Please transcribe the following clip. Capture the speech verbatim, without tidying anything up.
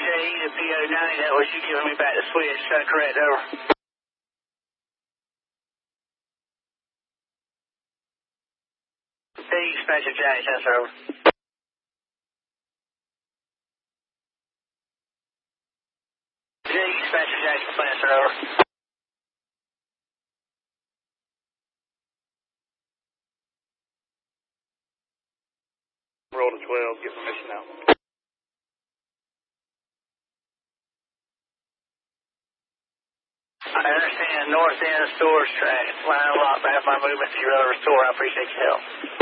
to P O nine, that was you giving me back the switch. Is that correct? Over. Hey, Spencer Jack, that's over. Hey, Spencer Jackson, Spencer, over. Roll to twelve, get permission now. I understand north end storage track. Line lock back my movement to your other store. I appreciate your help.